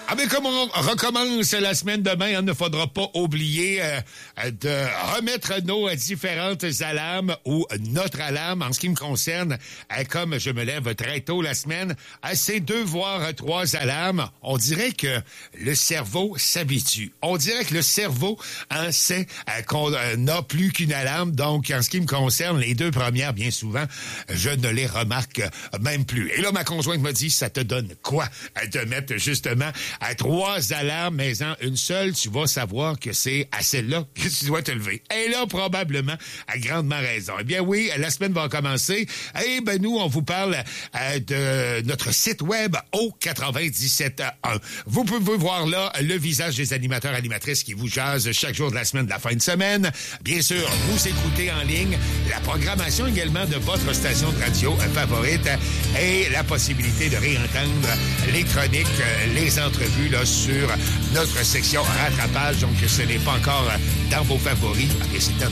Ah ben comme on recommence la semaine demain, il ne faudra pas oublier de remettre nos différentes alarmes ou notre alarme en ce qui me concerne. Comme je me lève très tôt la semaine, c'est 2 voire 3 alarmes. On dirait que le cerveau s'habitue. On dirait que le cerveau sait qu'on n'a plus qu'une alarme. Donc, en ce qui me concerne, les 2 premières, bien souvent, je ne les remarque même plus. Et là, ma conjointe me dit, ça te donne quoi de mettre justement à 3 alarmes, mais en une seule, tu vas savoir que c'est à celle-là que tu dois te lever. Et là, probablement, a grandement raison. Eh bien oui, la semaine va commencer. Et ben nous, on vous parle de notre site web au 97.1. Vous pouvez voir là le visage des animateurs, animatrices qui vous jasent chaque jour de la semaine, de la fin de semaine. Bien sûr, vous écoutez en ligne la programmation également de votre station de radio favorite et la possibilité de réentendre les chroniques, les entrevues là, sur notre section rattrapage. Donc, ce n'est pas encore dans vos favoris. Ah bien, c'est